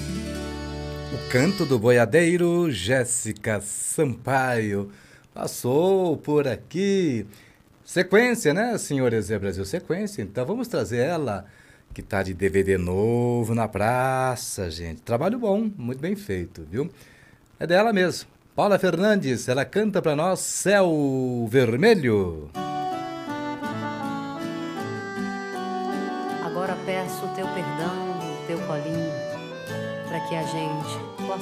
O Canto do Boiadeiro, Jéssica Sampaio, passou por aqui. Sequência, né, senhores Zé Brasil? Sequência. Então vamos trazer ela, que tá de DVD novo na praça, gente. Trabalho bom, muito bem feito, viu? É dela mesmo. Paula Fernandes, ela canta pra nós Céu Vermelho. Agora peço o teu perdão, o teu colinho, para que a gente possa